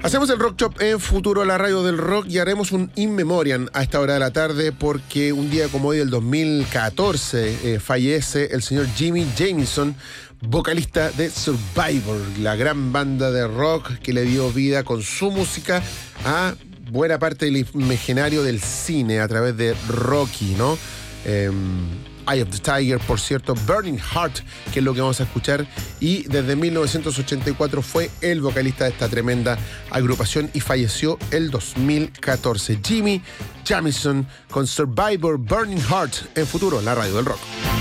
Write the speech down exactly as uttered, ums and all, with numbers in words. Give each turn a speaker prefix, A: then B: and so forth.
A: Hacemos el Rock Shop en Futuro, la radio del rock, y haremos un in memoriam a esta hora de la tarde porque un día como hoy del dos mil catorce eh, fallece el señor Jimi Jamison, vocalista de Survivor, la gran banda de rock que le dio vida con su música a buena parte del imaginario del cine a través de Rocky, ¿no? Eh, Eye of the Tiger, por cierto, Burning Heart, que es lo que vamos a escuchar, y desde mil novecientos ochenta y cuatro fue el vocalista de esta tremenda agrupación y falleció el dos mil catorce. Jimi Jamison con Survivor, Burning Heart en Futuro, la radio del rock.